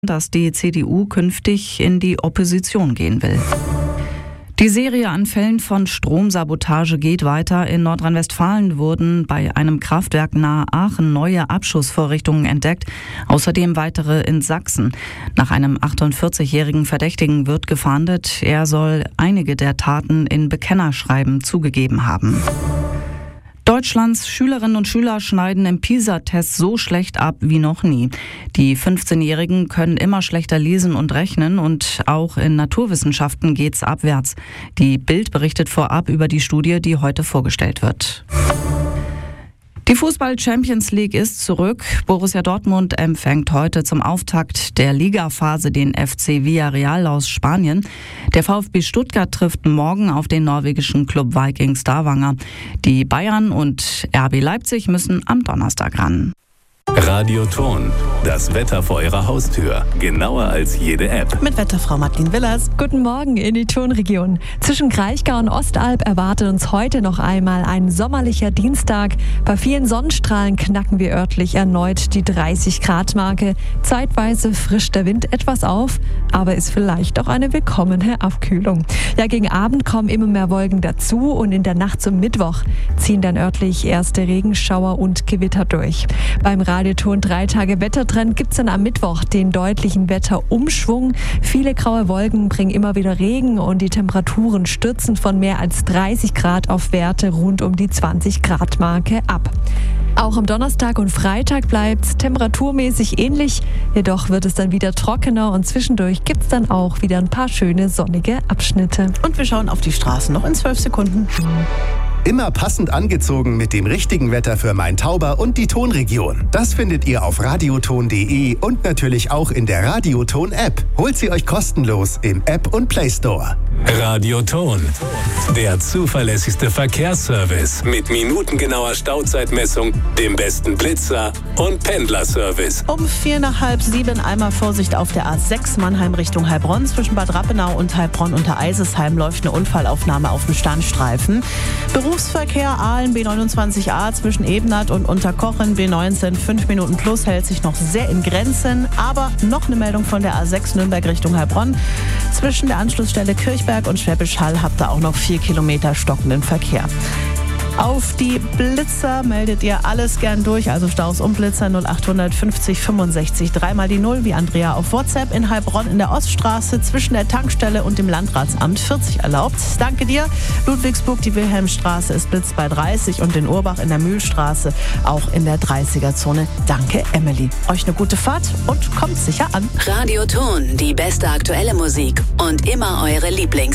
dass die CDU künftig in die Opposition gehen will. Die Serie an Fällen von Stromsabotage geht weiter. In Nordrhein-Westfalen wurden bei einem Kraftwerk nahe Aachen neue Abschussvorrichtungen entdeckt, außerdem weitere in Sachsen. Nach einem 48-jährigen Verdächtigen wird gefahndet. Er soll einige der Taten in Bekennerschreiben zugegeben haben. Deutschlands Schülerinnen und Schüler schneiden im PISA-Test so schlecht ab wie noch nie. Die 15-Jährigen können immer schlechter lesen und rechnen und auch in Naturwissenschaften geht's abwärts. Die Bild berichtet vorab über die Studie, die heute vorgestellt wird. Die Fußball-Champions League ist zurück. Borussia Dortmund empfängt heute zum Auftakt der Ligaphase den FC Villarreal aus Spanien. Der VfB Stuttgart trifft morgen auf den norwegischen Club Viking Stavanger. Die Bayern und RB Leipzig müssen am Donnerstag ran. Radioton, das Wetter vor Ihrer Haustür. Genauer als jede App. Mit Wetterfrau Martin Willers. Guten Morgen in die Tonregion. Zwischen Kraichgau und Ostalb erwartet uns heute noch einmal ein sommerlicher Dienstag. Bei vielen Sonnenstrahlen knacken wir örtlich erneut die 30-Grad-Marke. Zeitweise frischt der Wind etwas auf, aber ist vielleicht auch eine willkommene Abkühlung. Ja, gegen Abend kommen immer mehr Wolken dazu und in der Nacht zum Mittwoch ziehen dann örtlich erste Regenschauer und Gewitter durch. Beim Radioton 3 Tage Wettertrend gibt es dann am Mittwoch den deutlichen Wetterumschwung. Viele graue Wolken bringen immer wieder Regen und die Temperaturen stürzen von mehr als 30 Grad auf Werte rund um die 20-Grad-Marke ab. Auch am Donnerstag und Freitag bleibt es temperaturmäßig ähnlich, jedoch wird es dann wieder trockener und zwischendurch gibt es dann auch wieder ein paar schöne sonnige Abschnitte. Und wir schauen auf die Straßen noch in 12 Sekunden. Immer passend angezogen mit dem richtigen Wetter für Main-Tauber und die Tonregion. Das findet ihr auf radioton.de und natürlich auch in der Radioton-App. Holt sie euch kostenlos im App und Play Store. Radioton, der zuverlässigste Verkehrsservice mit minutengenauer Stauzeitmessung, dem besten Blitzer und Pendlerservice. Um 6:45 einmal Vorsicht auf der A6 Mannheim Richtung Heilbronn. Zwischen Bad Rappenau und Heilbronn unter Eisesheim läuft eine Unfallaufnahme auf dem Standstreifen. Berufsverkehr Aalen B29a zwischen Ebnath und Unterkochen B19 5 Minuten plus hält sich noch sehr in Grenzen. Aber noch eine Meldung von der A6 Nürnberg Richtung Heilbronn. Zwischen der Anschlussstelle Kirchberg und Schwäbisch Hall habt ihr auch noch 4 Kilometer stockenden Verkehr. Auf die Blitzer meldet ihr alles gern durch, also Staus und Blitzer 0850 65 3 die 0 wie Andrea auf WhatsApp. In Heilbronn in der Oststraße zwischen der Tankstelle und dem Landratsamt 40 erlaubt. Danke dir. Ludwigsburg, die Wilhelmstraße ist Blitz bei 30 und in Urbach in der Mühlstraße auch in der 30er-Zone. Danke, Emily. Euch eine gute Fahrt und kommt sicher an. Radioton, die beste aktuelle Musik und immer eure Lieblings